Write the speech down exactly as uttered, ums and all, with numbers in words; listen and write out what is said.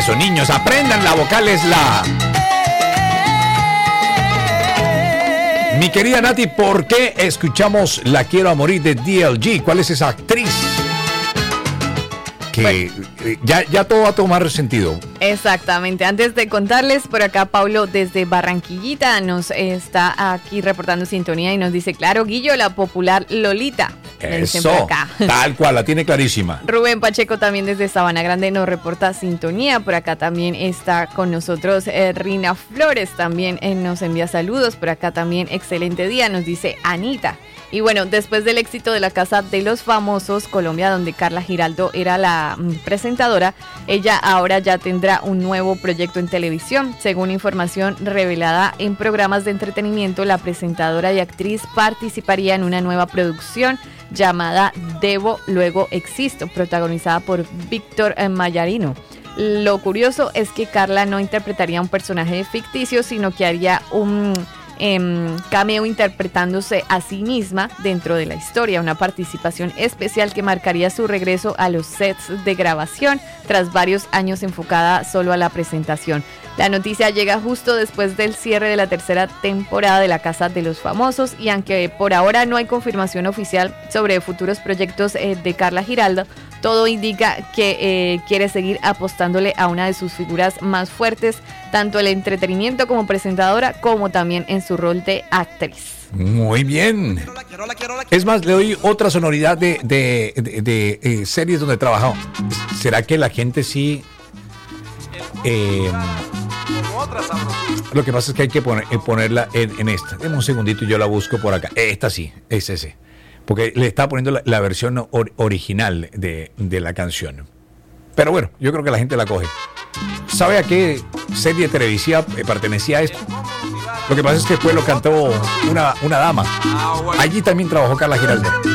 Eso, niños, aprendan, la vocal es la. Mi querida Nati, ¿por qué escuchamos La Quiero a Morir de D L G? ¿Cuál es esa actriz? Que bueno, ya, ya todo va a tomar sentido. Exactamente. Antes de contarles, por acá Pablo desde Barranquillita nos está aquí reportando sintonía y nos dice, claro, Guillo, la popular Lolita. Eso, tal cual, la tiene clarísima. Rubén Pacheco también desde Sabana Grande nos reporta sintonía. Por acá también está con nosotros eh, Rina Flores, también eh, nos envía saludos. Por acá también, excelente día, nos dice Anita. Y bueno, después del éxito de La Casa de los Famosos Colombia, donde Carla Giraldo era la mm, presentadora, ella ahora ya tendrá un nuevo proyecto en televisión. Según información revelada en programas de entretenimiento, la presentadora y actriz participaría en una nueva producción llamada Debo, Luego Existo, protagonizada por Víctor Mayarino. Lo curioso es que Carla no interpretaría un personaje ficticio, sino que haría un eh, cameo interpretándose a sí misma dentro de la historia, una participación especial que marcaría su regreso a los sets de grabación tras varios años enfocada solo a la presentación. La noticia llega justo después del cierre de la tercera temporada de La Casa de los Famosos y aunque por ahora no hay confirmación oficial sobre futuros proyectos eh, de Carla Giraldo, todo indica que eh, quiere seguir apostándole a una de sus figuras más fuertes, tanto en el entretenimiento como presentadora, como también en su rol de actriz. Muy bien. Es más, le doy otra sonoridad de, de, de, de, de eh, series donde he trabajado. ¿Será que la gente sí... Eh, lo que pasa es que hay que poner, ponerla en, en esta. Deme un segundito y yo la busco por acá. Esta sí, es ese. Porque le estaba poniendo la, la versión or, original de, de la canción. Pero bueno, yo creo que la gente la coge. ¿Sabe a qué serie televisiva pertenecía a esto? Lo que pasa es que después lo cantó una, una dama. Allí también trabajó Carla Giraldo.